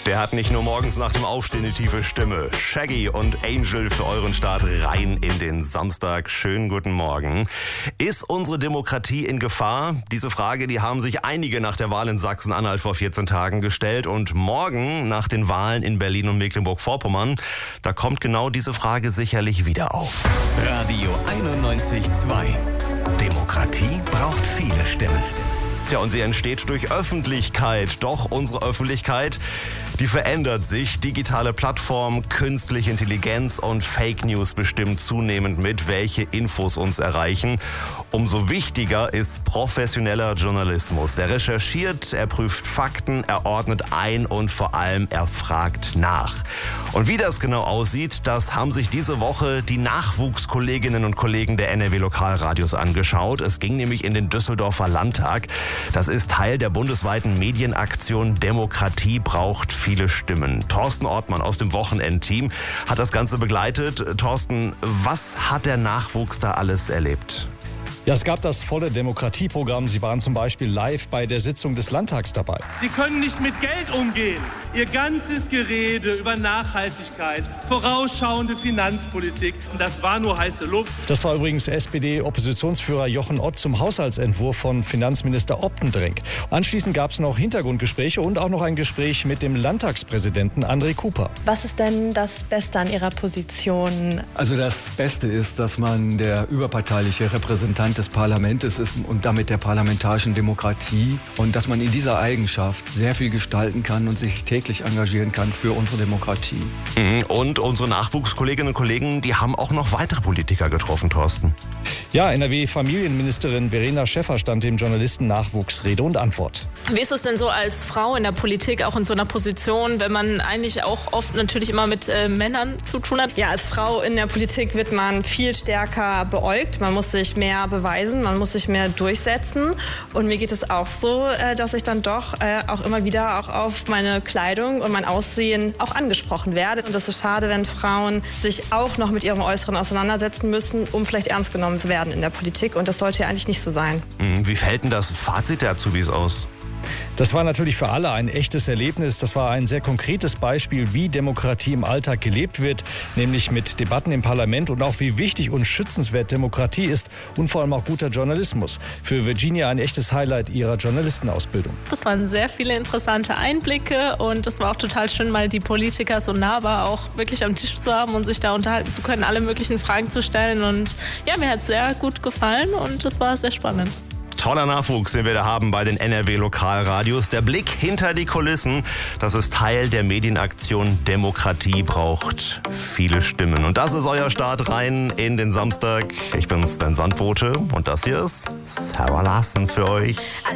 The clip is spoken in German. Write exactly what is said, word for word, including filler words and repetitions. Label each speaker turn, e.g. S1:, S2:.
S1: Der hat nicht nur morgens nach dem Aufstehen eine tiefe Stimme. Shaggy und Angel für euren Start rein in den Samstag. Schönen guten Morgen. Ist unsere Demokratie in Gefahr? Diese Frage, die haben sich einige nach der Wahl in Sachsen-Anhalt vor vierzehn Tagen gestellt. Und morgen nach den Wahlen in Berlin und Mecklenburg-Vorpommern, da kommt genau diese Frage sicherlich wieder auf.
S2: Radio einundneunzig Komma zwei. Demokratie braucht viele Stimmen.
S1: Ja, und sie entsteht durch Öffentlichkeit. Doch unsere Öffentlichkeit, die verändert sich. Digitale Plattformen, künstliche Intelligenz und Fake News bestimmen zunehmend mit, welche Infos uns erreichen. Umso wichtiger ist professioneller Journalismus. Der recherchiert, er prüft Fakten, er ordnet ein und vor allem er fragt nach. Und wie das genau aussieht, das haben sich diese Woche die Nachwuchskolleginnen und Kollegen der N R W-Lokalradios angeschaut. Es ging nämlich in den Düsseldorfer Landtag. Das ist Teil der bundesweiten Medienaktion Demokratie braucht viele Stimmen. Thorsten Ortmann aus dem Wochenendteam hat das Ganze begleitet. Thorsten, was hat der Nachwuchs da alles erlebt?
S3: Ja, es gab das volle Demokratieprogramm. Sie waren zum Beispiel live bei der Sitzung des Landtags dabei.
S4: Sie können nicht mit Geld umgehen. Ihr ganzes Gerede über Nachhaltigkeit, vorausschauende Finanzpolitik, und das war nur heiße Luft.
S3: Das war übrigens S P D-Oppositionsführer Jochen Ott zum Haushaltsentwurf von Finanzminister Optendrenk. Anschließend gab es noch Hintergrundgespräche und auch noch ein Gespräch mit dem Landtagspräsidenten André Cooper.
S5: Was ist denn das Beste an Ihrer Position?
S6: Also das Beste ist, dass man der überparteiliche Repräsentant des Parlaments ist und damit der parlamentarischen Demokratie, und dass man in dieser Eigenschaft sehr viel gestalten kann und sich täglich engagieren kann für unsere Demokratie.
S1: Und unsere Nachwuchskolleginnen und Kollegen, die haben auch noch weitere Politiker getroffen, Thorsten.
S3: Ja, N R W-Familienministerin Verena Schäffer stand dem Journalisten Nachwuchs Rede und Antwort.
S7: Wie ist es denn so als Frau in der Politik, auch in so einer Position, wenn man eigentlich auch oft natürlich immer mit äh, Männern zu tun hat?
S8: Ja, als Frau in der Politik wird man viel stärker beäugt. Man muss sich mehr beweisen, man muss sich mehr durchsetzen. Und mir geht es auch so, äh, dass ich dann doch äh, auch immer wieder auch auf meine Kleidung und mein Aussehen auch angesprochen werde. Und das ist schade, wenn Frauen sich auch noch mit ihrem Äußeren auseinandersetzen müssen, um vielleicht ernst genommen zu werden in der Politik. Und das sollte ja eigentlich nicht so sein.
S1: Wie fällt denn das Fazit der Azubis aus?
S3: Das war natürlich für alle ein echtes Erlebnis. Das war ein sehr konkretes Beispiel, wie Demokratie im Alltag gelebt wird, nämlich mit Debatten im Parlament, und auch wie wichtig und schützenswert Demokratie ist und vor allem auch guter Journalismus. Für Virginia ein echtes Highlight ihrer Journalistenausbildung.
S7: Das waren sehr viele interessante Einblicke und es war auch total schön, mal die Politiker so nahbar auch wirklich am Tisch zu haben und sich da unterhalten zu können, alle möglichen Fragen zu stellen. Und ja, mir hat es sehr gut gefallen und es war sehr spannend.
S1: Toller Nachwuchs, den wir da haben bei den N R W-Lokalradios. Der Blick hinter die Kulissen, das ist Teil der Medienaktion Demokratie braucht viele Stimmen. Und das ist euer Start rein in den Samstag. Ich bin Sven Sandbote und das hier ist Sarah Larsen für euch.